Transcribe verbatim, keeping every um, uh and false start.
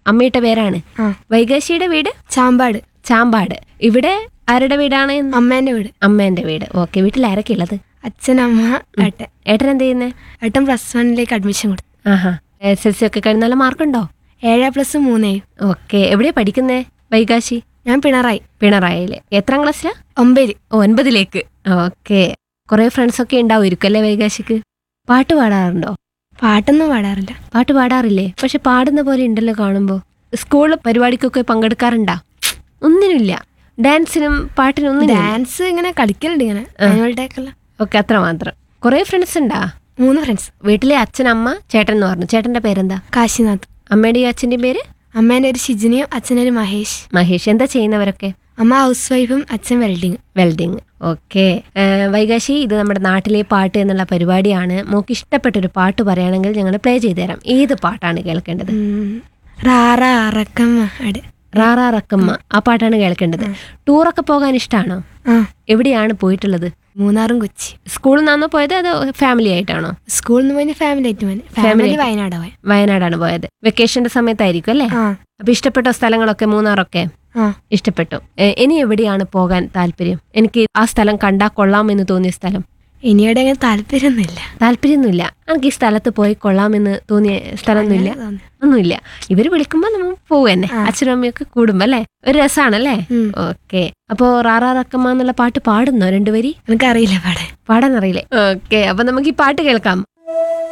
അമ്മയുടെ പേരാണ്. ആ. വൈകാശിയുടെ വീട് ചാമ്പാട്. ചാമ്പാട്. ഇവിടെ ആരുടെ വീടാണ്? അമ്മേന്റെ വീട്. അമ്മേന്റെ വീട്. ഓക്കെ. വീട്ടിൽ ആരൊക്കെ ഉള്ളത്? അച്ഛൻ, അമ്മ, ഏട്ടൻ. ഏട്ടൻ എന്ത് ചെയ്യുന്നേ? ഏട്ടൻ പ്ലസ് വണ്ണിലേക്ക് അഡ്മിഷൻ കൊടുത്തു. ആഹാ. എസ് എൽ സി ഒക്കെ കഴിഞ്ഞ് നല്ല മാർക്കുണ്ടോ? ഏഴ് പ്ലസ് മൂന്നേയും. ഓക്കെ. എവിടെയാ പഠിക്കുന്നേ വൈകാശി? ഞാൻ പിണറായി. പിണറായില്. എത്രാം ക്ലാസ്സിലാ? ഒമ്പതിൽ. ഒൻപതിലേക്ക്. ഓക്കെ. കുറെ ഫ്രണ്ട്സ് ഒക്കെ ഉണ്ടാവുമായിരിക്കും അല്ലേ വൈകാശിക്ക്? പാട്ട് പാടാറുണ്ടോ? പാട്ടൊന്നും പാടാറില്ല. പാട്ട് പാടാറില്ലേ? പക്ഷെ പാടുന്ന പോലെ ഉണ്ടല്ലോ കാണുമ്പോ. സ്കൂൾ പരിപാടിക്കൊക്കെ പങ്കെടുക്കാറുണ്ടാ? ഒന്നിനുമില്ല. ഡാൻസിനും പാട്ടിനും ഒന്നും? ഡാൻസ് ഇങ്ങനെ കളിക്കലുണ്ട് ഇങ്ങനെ ആനുവൽ. ഓക്കെ. അത്ര മാത്രം. കുറെ ഫ്രണ്ട്സ് ഉണ്ടാ? മൂന്ന് ഫ്രണ്ട്സ്. വീട്ടിലെ അച്ഛൻ, അമ്മ, ചേട്ടൻ എന്ന് പറഞ്ഞു. ചേട്ടന്റെ പേരെന്താ? കാശിനാഥ്. അമ്മയുടെയും അച്ഛന്റെയും പേര്? അമ്മേന്റെ ഒരു ഷിജിനിയും അച്ഛൻ്റെ ഒരു മഹേഷ്. മഹേഷ്. എന്താ ചെയ്യുന്നവരൊക്കെ? അമ്മ ഹൗസ് വൈഫും അച്ഛൻ വെൽഡിങ്. വെൽഡിങ്. ഓക്കെ. വൈകാശി, ഇത് നമ്മുടെ നാട്ടിലെ പാട്ട് എന്നുള്ള പരിപാടിയാണ്. മോക്ക് ഇഷ്ടപ്പെട്ടൊരു പാട്ട് പറയുകയാണെങ്കിൽ ഞങ്ങൾ പ്ലേ ചെയ്തു തരാം. ഏത് പാട്ടാണ് കേൾക്കേണ്ടത്? റാറാ റക്കമ്മ അട്. റാറാ റക്കമ്മ. ആ പാട്ടാണ് കേൾക്കേണ്ടത്. ടൂറൊക്കെ പോകാൻ ഇഷ്ടമാണോ? ആ. എവിടെയാണ് പോയിട്ടുള്ളത്? മൂന്നാറും കൊച്ചി. സ്കൂളിൽ നിന്നാണോ പോയത് അതോ ഫാമിലി ആയിട്ടാണോ? സ്കൂളിൽ നിന്ന് പോയി ഫാമിലി ആയിട്ട് പോയി. ഫാമിലി വയനാട് പോയി. വയനാടാണ് പോയത്. വെക്കേഷന്റെ സമയത്തായിരിക്കും അല്ലേ? അപ്പൊ ഇഷ്ടപ്പെട്ടോ സ്ഥലങ്ങളൊക്കെ? മൂന്നാറൊക്കെ ഇഷ്ടപ്പെട്ടു. ഇനി എവിടെയാണ് പോകാൻ താല്പര്യം? എനിക്ക് ആ സ്ഥലം കണ്ടാ കൊള്ളാമെന്ന് തോന്നിയ സ്ഥലം? ഇനിയുടെ അങ്ങനെ താല്പര്യമൊന്നുമില്ല. താല്പര്യമൊന്നുമില്ല. നമുക്ക് ഈ സ്ഥലത്ത് പോയി കൊള്ളാമെന്ന് തോന്നിയ സ്ഥലമൊന്നുമില്ല? ഒന്നുമില്ല. ഇവര് വിളിക്കുമ്പോ നമ്മൾ പോവും തന്നെ. അച്ഛനും അമ്മയൊക്കെ കൂടുമ്പോ അല്ലേ? ഒരു രസമാണല്ലേ? ഓക്കെ. അപ്പോ റാറാ റക്കമ്മ എന്നുള്ള പാട്ട് പാടുന്നോ രണ്ടുപേരി? എനിക്കറിയില്ല പാടാൻ. പാടാൻ അറിയില്ലേ? ഓക്കെ. അപ്പൊ നമുക്ക് ഈ പാട്ട് കേൾക്കാം.